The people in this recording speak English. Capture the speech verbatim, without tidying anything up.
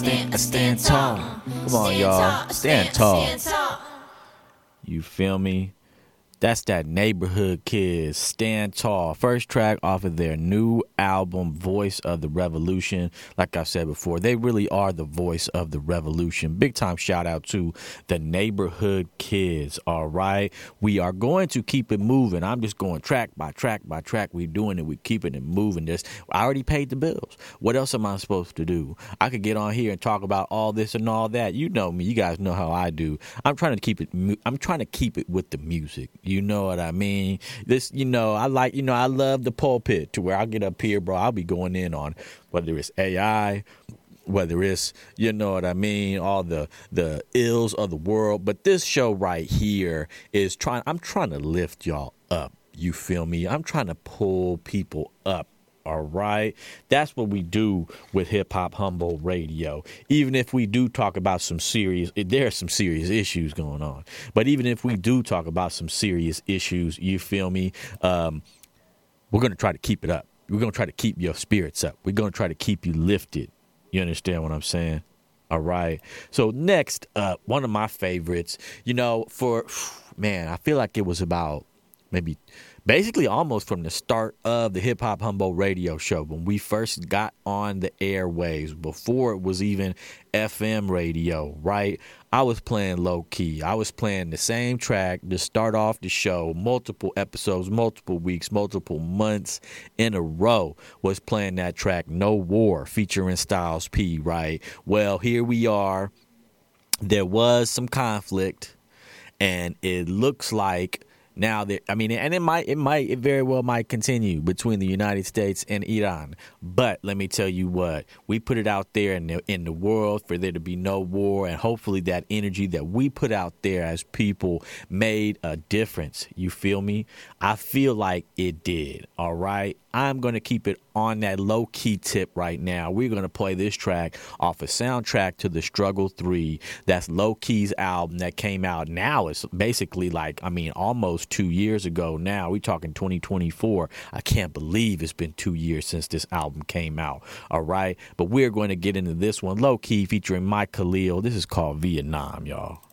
Stand, stand tall. Come on, y'all. Stand tall. You feel me? That's that Neighborhood Kids, Stand Tall. First track off of their new album, Voice of the Revolution. Like I said before, they really are the voice of the revolution. Big time shout out to the Neighborhood Kids, all right? We are going to keep it moving. I'm just going track by track by track. We're doing it. We're keeping it moving. This, I already paid the bills. What else am I supposed to do? I could get on here and talk about all this and all that. You know me. You guys know how I do. I'm trying to keep it. I'm trying to keep it with the music. You know what I mean? This, you know, I like, you know, I love the pulpit to where I'll get up here, bro. I'll be going in on whether it's A I, whether it's, you know what I mean, all the the ills of the world. But this show right here is trying, I'm trying to lift y'all up. You feel me? I'm trying to pull people up. All right. That's what we do with Hip Hop Humble Radio. Even if we do talk about some serious, there are some serious issues going on. But even if we do talk about some serious issues, you feel me? Um, we're going to try to keep it up. We're going to try to keep your spirits up. We're going to try to keep you lifted. You understand what I'm saying? All right. So next up, one of my favorites, you know, for, man, I feel like it was about maybe basically almost from the start of the Hip Hop Humble Radio show, when we first got on the airwaves, before it was even F M radio, right? I was playing low key. I was playing the same track to start off the show, multiple episodes, multiple weeks, multiple months in a row, was playing that track, No War, featuring Styles P, right? Well, here we are. There was some conflict, and it looks like now that, I mean, and it might, it might, it very well might continue between the United States and Iran. But let me tell you what, we put it out there in the, in the world for there to be no war. And hopefully that energy that we put out there as people made a difference. You feel me? I feel like it did. All right. I'm going to keep it on that low key tip right now. We're going to play this track off a soundtrack to The Struggle three. That's Low Key's album that came out. Now it's basically like, I mean, almost two years ago now. We're talking twenty twenty-four. I can't believe it's been two years since this album came out. All right. But we're going to get into this one, Low Key, featuring Mike Khalil. This is called Vietnam, y'all.